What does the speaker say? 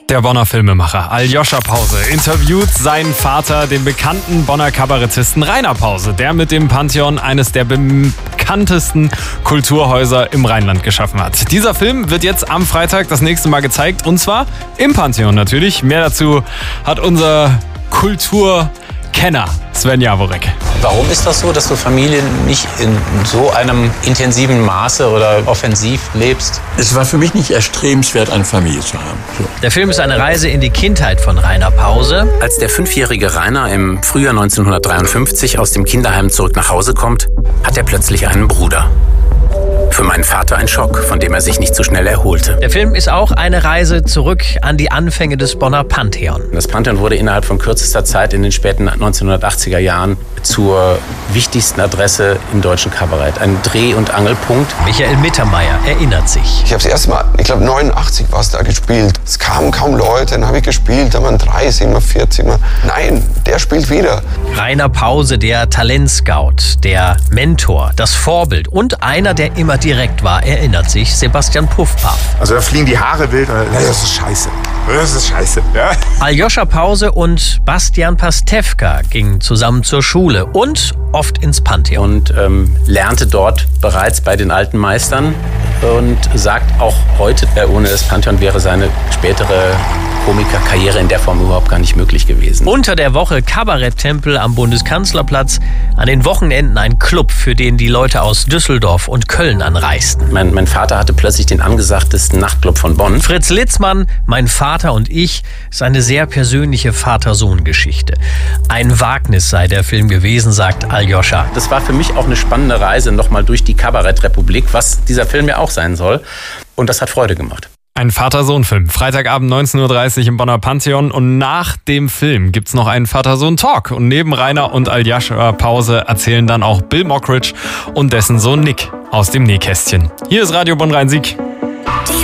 Der Bonner Filmemacher Aljoscha Pause interviewt seinen Vater, den bekannten Bonner Kabarettisten Rainer Pause, der mit dem Pantheon eines der bekanntesten Kulturhäuser im Rheinland geschaffen hat. Dieser Film wird jetzt am Freitag das nächste Mal gezeigt, und zwar im Pantheon natürlich. Mehr dazu hat unser Kulturkenner Sven Jaworek. Warum ist das so, dass du Familien nicht in so einem intensiven Maße oder offensiv lebst? Es war für mich nicht erstrebenswert, eine Familie zu haben. So. Der Film ist eine Reise in die Kindheit von Rainer Pause. Als der 5-jährige Rainer im Frühjahr 1953 aus dem Kinderheim zurück nach Hause kommt, hat er plötzlich einen Bruder. Für meinen Vater ein Schock, von dem er sich nicht so schnell erholte. Der Film ist auch eine Reise zurück an die Anfänge des Bonner Pantheon. Das Pantheon wurde innerhalb von kürzester Zeit in den späten 1980er Jahren zur wichtigsten Adresse im deutschen Kabarett. Ein Dreh- und Angelpunkt. Michael Mittermeier erinnert sich. Ich habe das erste Mal, ich glaube 89 war es da gespielt. Es kamen kaum Leute, dann habe ich gespielt, da waren 30, mal 40, mal. Nein, der spielt wieder. Rainer Pause, der Talentscout, der Mentor, das Vorbild und einer, der immer direkt war, erinnert sich Sebastian Puffpaff. Also da fliegen die Haare wild. Das ist scheiße. Das ist scheiße. Ja. Aljoscha Pause und Bastian Pastewka gingen zusammen zur Schule und oft ins Pantheon. Und lernte dort bereits bei den alten Meistern und sagt auch heute, ohne das Pantheon wäre seine spätere Komikerkarriere in der Form überhaupt gar nicht möglich gewesen. Unter der Woche Kabarett-Tempel am Bundeskanzlerplatz, an den Wochenenden ein Club, für den die Leute aus Düsseldorf und Köln anreisten. Mein Vater hatte plötzlich den angesagtesten Nachtclub von Bonn. Fritz Litzmann, Mein Vater und ich, ist eine sehr persönliche Vater-Sohn-Geschichte. Ein Wagnis sei der Film gewesen, sagt Aljoscha. Das war für mich auch eine spannende Reise nochmal durch die Kabarettrepublik, was dieser Film ja auch sein soll. Und das hat Freude gemacht. Ein Vater-Sohn-Film. Freitagabend 19.30 Uhr im Bonner Pantheon. Und nach dem Film gibt's noch einen Vater-Sohn-Talk. Und neben Rainer und Aljoscha Pause erzählen dann auch Bill Mockridge und dessen Sohn Nick aus dem Nähkästchen. Hier ist Radio Bonn Rhein-Sieg.